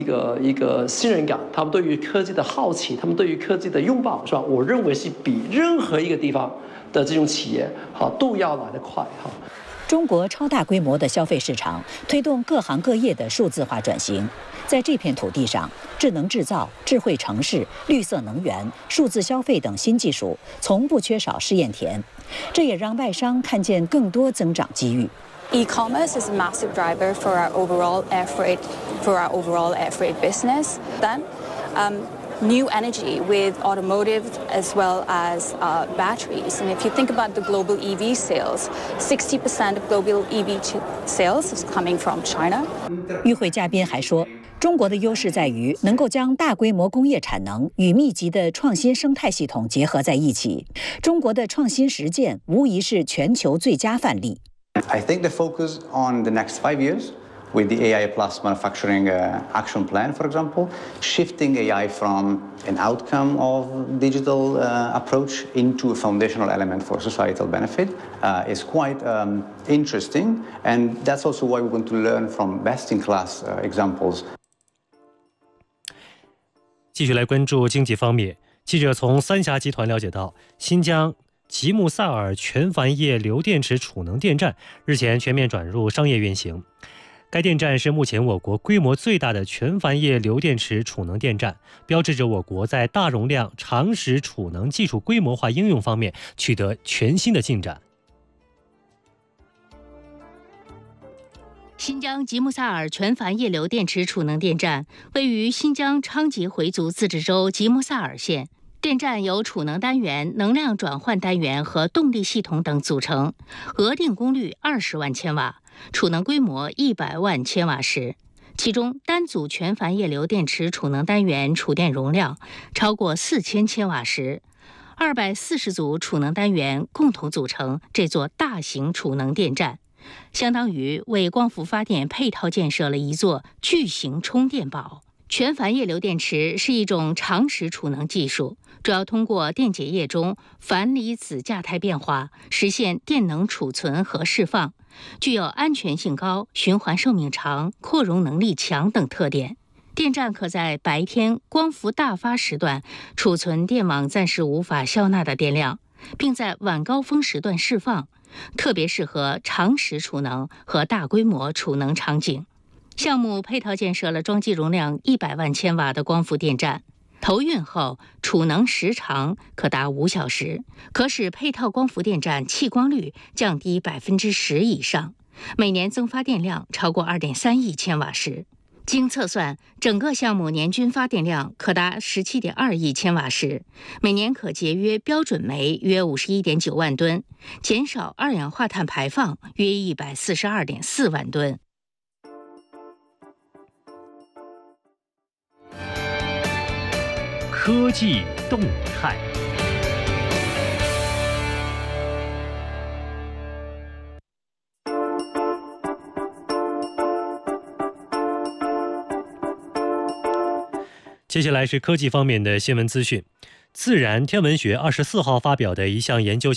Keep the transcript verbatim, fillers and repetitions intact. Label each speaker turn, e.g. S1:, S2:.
S1: 一个一个信任感，他们对于科技的好奇，他们对于科技的拥抱，是吧？我认为是比任何一个地方的这种企业好都要来得快哈。
S2: 中国超大规模的消费市场推动各行各业的数字化转型，在这片土地上，智能制造、智慧城市、绿色能源、数字消费等新技术从不缺少试验田，这也让外商看见更多增长机遇。
S3: E-commerce is a massive driver for our overall air freight, for our overall air freight business. Then, um, new energy with automotive as well as uh, batteries. And if you think about the global E V sales, sixty percent of global E V sales is coming from China.
S2: 与会嘉宾还说，中国的优势在于能够将大规模工业产能与密集的创新生态系统结合在一起。中国的创新实践无疑是全球最佳范例。
S4: I think the focus on the next five years with the A I plus manufacturing uh, action plan, for example, shifting A I from an outcome of digital uh, approach into a foundational element for societal benefit uh, is quite um, interesting. And that's also why we want to learn from best-in-class uh, examples.
S5: 继续来关注经济方面，记者从三峡集团了解到，新疆吉木萨尔全钒业铀电池储能电站日前全面转入商业运行。该电站是目前我国规模最大的全钒业铀电池储能电站，标志着我国在大容量长时储能技术规模化应用方面取得全新的进展。
S6: 新疆吉木萨尔全钒业铀电池储能电站位于新疆昌吉回族自治州吉木萨尔县。电站由储能单元、能量转换单元和动力系统等组成，额定功率二十万千瓦，储能规模一百万千瓦时。其中，单组全钒业铀电池储能单元储电容量超过四千千瓦时，二百四十组储能单元共同组成这座大型储能电站，相当于为光伏发电配套建设了一座巨型充电宝。全钒业铀电池是一种长时储能技术，主要通过电解液中钒离子价态变化，实现电能储存和释放，具有安全性高、循环寿命长、扩容能力强等特点。电站可在白天光伏大发时段储存电网暂时无法消纳的电量，并在晚高峰时段释放，特别适合长时储能和大规模储能场景。项目配套建设了装机容量一百万千瓦的光伏电站，投运后储能时长可达五小时，可使配套光伏电站弃光率降低百分之十以上，每年增发电量超过二点三亿千瓦时。经测算，整个项目年均发电量可达十七点二亿千瓦时，每年可节约标准煤约五十一点九万吨，减少二氧化碳排放约一百四十二点四万吨。
S5: 科技动态。接下来是科技方面的新闻资讯。自然天文学二十四号发表的一项研究